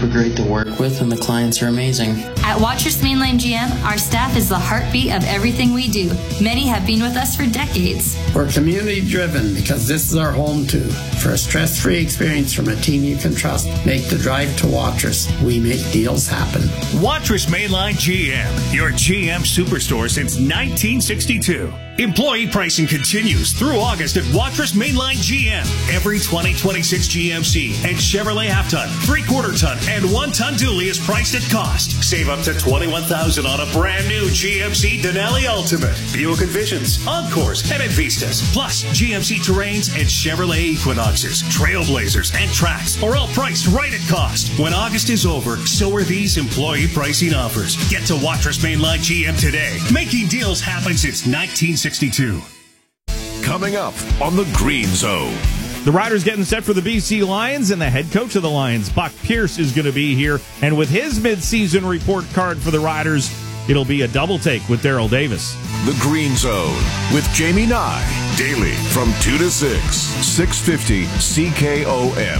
super great to work with, and the clients are amazing. At Watrous Mainline GM, our staff is the heartbeat of everything we do. Many have been with us for decades. We're community-driven because this is our home, too. For a stress-free experience from a team you can trust, make the drive to Watrous. We make deals happen. Watrous Mainline GM, your GM superstore since 1962. Employee pricing continues through August at Watrous Mainline GM. Every 2026 GMC and Chevrolet half-ton, three-quarter ton, and one-ton dually is priced at cost. Save up to $21,000 on a brand new GMC Denali Ultimate, Buick Envisions, Encores, and Vistas. Plus, GMC Terrains and Chevrolet Equinoxes, Trailblazers, and Trax are all priced right at cost. When August is over, so are these employee pricing offers. Get to Watrous Mainline GM today, making deals happen since 1962. Coming up on the Green Zone. The Riders getting set for the BC Lions, and the head coach of the Lions, Buck Pierce, is going to be here. And with his midseason report card for the Riders, it'll be a double take with Daryl Davis. The Green Zone with Jamie Nye. Daily from 2 to 6. 650 CKOM.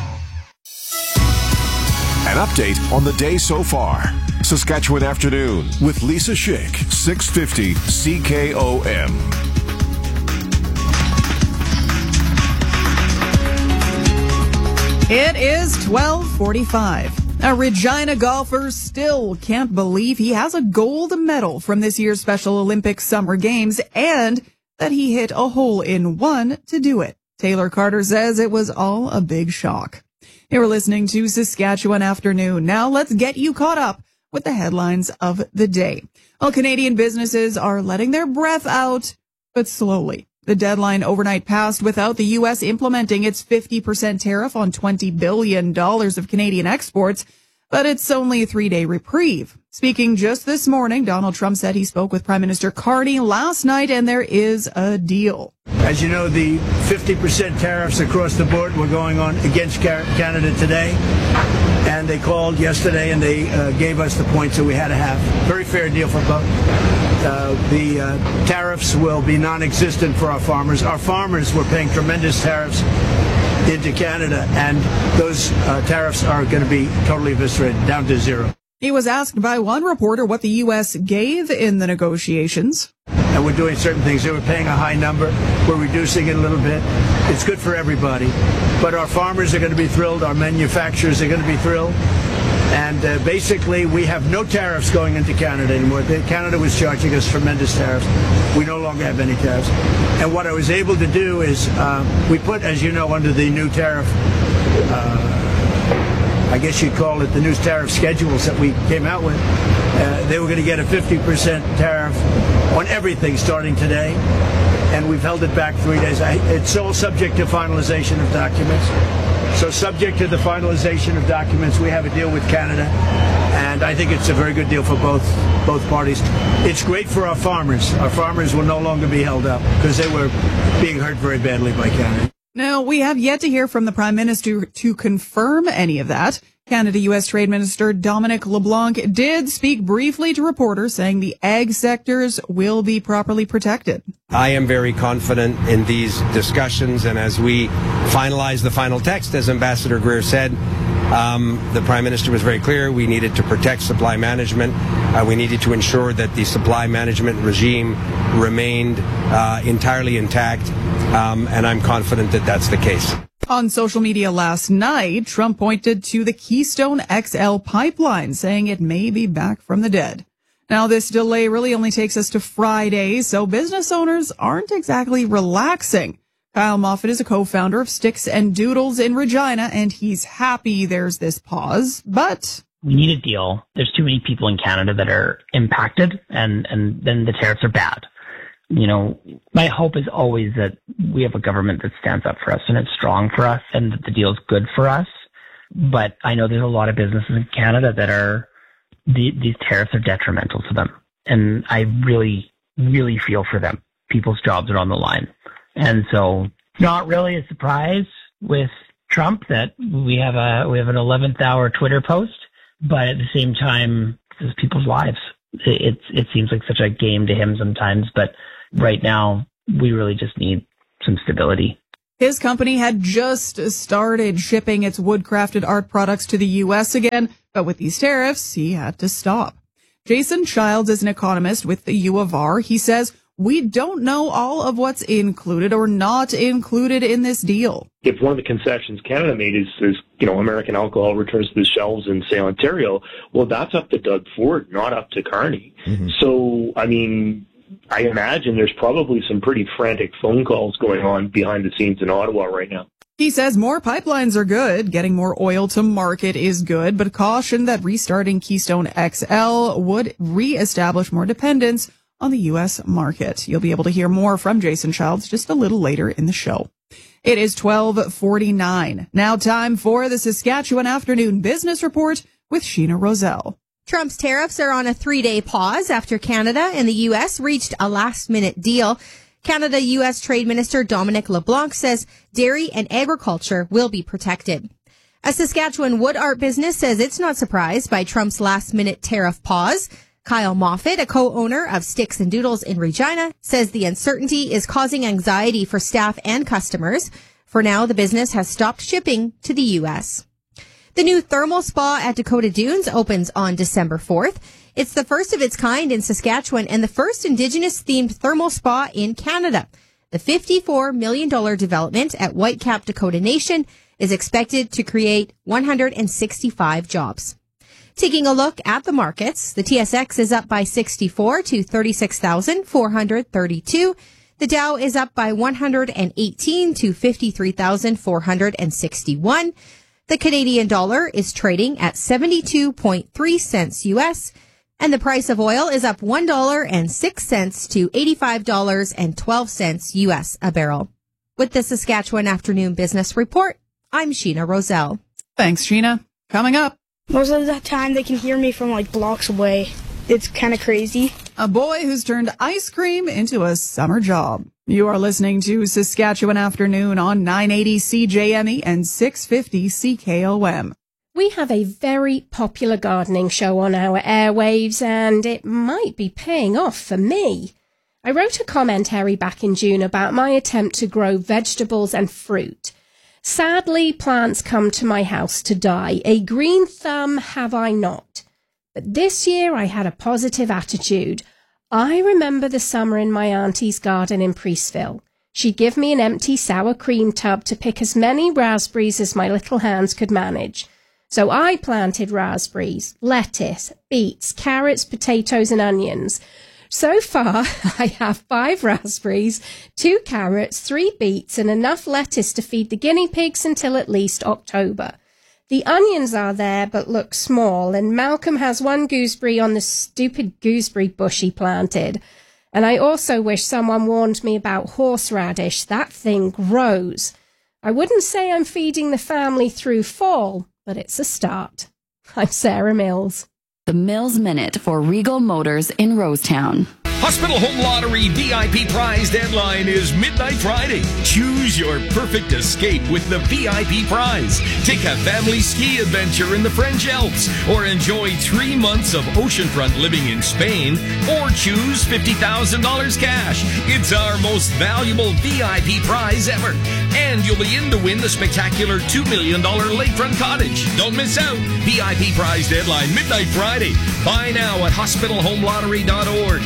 An update on the day so far. Saskatchewan Afternoon with Lisa Schick. 650 CKOM. It is 12:45. A Regina golfer still can't believe he has a gold medal from this year's Special Olympics Summer Games and that he hit a hole-in-one to do it. Taylor Carter says it was all a big shock. You're listening to Saskatchewan Afternoon. Now let's get you caught up with the headlines of the day. Well, Canadian businesses are letting their breath out, but slowly. The deadline overnight passed without the U.S. implementing its 50% tariff on $20 billion of Canadian exports, but it's only a 3-day reprieve. Speaking just this morning, Donald Trump said he spoke with Prime Minister Carney last night, and there is a deal. As you know, the 50% tariffs across the board were going on against Canada today, and they called yesterday and they gave us the points that we had to have. Very fair deal for both. The tariffs will be non-existent for our farmers. Our farmers were paying tremendous tariffs into Canada, and those tariffs are going to be totally eviscerated, down to zero. He was asked by one reporter what the U.S. gave in the negotiations. And we're doing certain things. They were paying a high number. We're reducing it a little bit. It's good for everybody. But our farmers are going to be thrilled. Our manufacturers are going to be thrilled. And basically, we have no tariffs going into Canada anymore. Canada was charging us tremendous tariffs. We no longer have any tariffs. And what I was able to do is we put, as you know, under the new tariff, I guess you'd call it the new tariff schedules that we came out with. They were going to get a 50% tariff on everything starting today. And we've held it back 3 days. It's all subject to finalization of documents. So subject to the finalization of documents, we have a deal with Canada, and I think it's a very good deal for both parties. It's great for our farmers. Our farmers will no longer be held up because they were being hurt very badly by Canada. Now, we have yet to hear from the Prime Minister to confirm any of that. Canada-U.S. Trade Minister Dominic LeBlanc did speak briefly to reporters, saying the ag sectors will be properly protected. I am very confident in these discussions, and as we finalize the final text, as Ambassador Greer said, the Prime Minister was very clear. We needed to protect supply management. We needed to ensure that the supply management regime remained entirely intact, and I'm confident that that's the case. On social media last night, Trump pointed to the Keystone XL pipeline, saying it may be back from the dead. Now, this delay really only takes us to Friday, so business owners aren't exactly relaxing. Kyle Moffat is a co-founder of Sticks and Doodles in Regina, and he's happy there's this pause, but we need a deal. There's too many people in Canada that are impacted, and then the tariffs are bad. You know, my hope is always that we have a government that stands up for us and it's strong for us and that the deal is good for us. But I know there's a lot of businesses in Canada that are, these tariffs are detrimental to them. And I really, really feel for them. People's jobs are on the line. And so not really a surprise with Trump that we have an 11th hour Twitter post, but at the same time, it's people's lives. It seems like such a game to him sometimes, but right now, we really just need some stability. His company had just started shipping its wood-crafted art products to the U.S. again, but with these tariffs, he had to stop. Jason Childs is an economist with the U of R. He says, we don't know all of what's included or not included in this deal. If one of the concessions Canada made is American alcohol returns to the shelves in, say, Ontario, well, that's up to Doug Ford, not up to Carney. Mm-hmm. So, I imagine there's probably some pretty frantic phone calls going on behind the scenes in Ottawa right now. He says more pipelines are good. Getting more oil to market is good, but cautioned that restarting Keystone XL would reestablish more dependence on the U.S. market. You'll be able to hear more from Jason Childs just a little later in the show. It is 12:49. Now time for the Saskatchewan Afternoon Business Report with Sheena Roselle. Trump's tariffs are on a 3-day pause after Canada and the U.S. reached a last-minute deal. Canada-U.S. Trade Minister Dominic LeBlanc says dairy and agriculture will be protected. A Saskatchewan wood art business says it's not surprised by Trump's last-minute tariff pause. Kyle Moffat, a co-owner of Sticks and Doodles in Regina, says the uncertainty is causing anxiety for staff and customers. For now, the business has stopped shipping to the U.S. The new thermal spa at Dakota Dunes opens on December 4th. It's the first of its kind in Saskatchewan and the first Indigenous-themed thermal spa in Canada. The $54 million development at Whitecap Dakota Nation is expected to create 165 jobs. Taking a look at the markets, the TSX is up by 64 to 36,432. The Dow is up by 118 to 53,461. The Canadian dollar is trading at 72.3 cents U.S., and the price of oil is up $1.06 to $85.12 U.S. a barrel. With the Saskatchewan Afternoon Business Report, I'm Sheena Roselle. Thanks, Sheena. Coming up. Most of the time they can hear me from blocks away. It's kind of crazy. A boy who's turned ice cream into a summer job. You are listening to Saskatchewan Afternoon on 980 CJME and 650 CKOM. We have a very popular gardening show on our airwaves, and it might be paying off for me. I wrote a commentary back in June about my attempt to grow vegetables and fruit. Sadly, plants come to my house to die. A green thumb have I not. But this year I had a positive attitude. I remember the summer in my auntie's garden in Priestville. She'd give me an empty sour cream tub to pick as many raspberries as my little hands could manage. So I planted raspberries, lettuce, beets, carrots, potatoes and onions. So far, I have 5 raspberries, 2 carrots, 3 beets and enough lettuce to feed the guinea pigs until at least October. The onions are there but look small, and Malcolm has 1 gooseberry on the stupid gooseberry bush he planted. And I also wish someone warned me about horseradish. That thing grows. I wouldn't say I'm feeding the family through fall, but it's a start. I'm Sarah Mills. The Mills Minute for Regal Motors in Rosetown. Hospital Home Lottery VIP prize deadline is midnight Friday. Choose your perfect escape with the VIP prize. Take a family ski adventure in the French Alps, or enjoy 3 months of oceanfront living in Spain, or choose $50,000 cash. It's our most valuable VIP prize ever. And you'll be in to win the spectacular $2 million lakefront cottage. Don't miss out. VIP prize deadline midnight Friday. Buy now at hospitalhomelottery.org.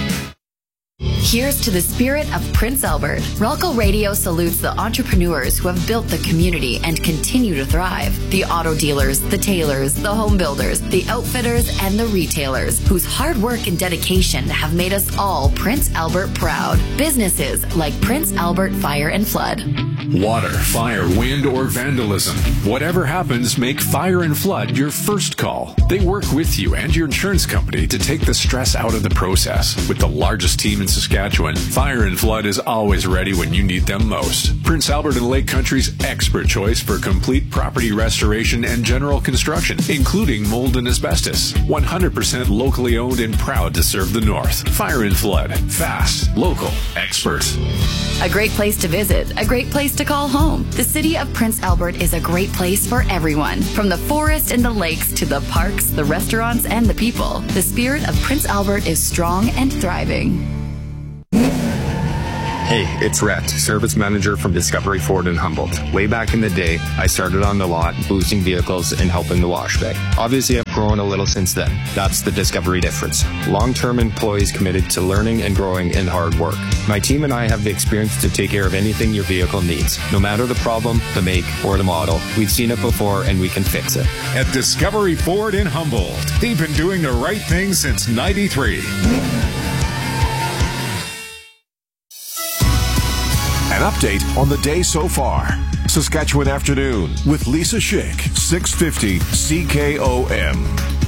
Here's to the spirit of Prince Albert. Ralco Radio salutes the entrepreneurs who have built the community and continue to thrive. The auto dealers, the tailors, the home builders, the outfitters, and the retailers whose hard work and dedication have made us all Prince Albert proud. Businesses like Prince Albert Fire and Flood. Water, fire, wind, or vandalism. Whatever happens, make Fire and Flood your first call. They work with you and your insurance company to take the stress out of the process. With the largest team in Saskatchewan, Fire and Flood is always ready when you need them most. Prince Albert and Lake Country's expert choice for complete property restoration and general construction, including mold and asbestos. 100% locally owned and proud to serve the North. Fire and Flood. Fast, local, expert. A great place to visit, a great place to call home. The city of Prince Albert is a great place for everyone. From the forest and the lakes to the parks, the restaurants, and the people. The spirit of Prince Albert is strong and thriving. Hey, it's Rhett, service manager from Discovery Ford in Humboldt. Way back in the day, I started on the lot, boosting vehicles and helping the wash bay. Obviously, I've grown a little since then. That's the Discovery difference. Long-term employees committed to learning and growing and hard work. My team and I have the experience to take care of anything your vehicle needs. No matter the problem, the make, or the model, we've seen it before and we can fix it. At Discovery Ford in Humboldt, they've been doing the right thing since '93. An update on the day so far. Saskatchewan Afternoon with Lisa Schick, 650 CKOM.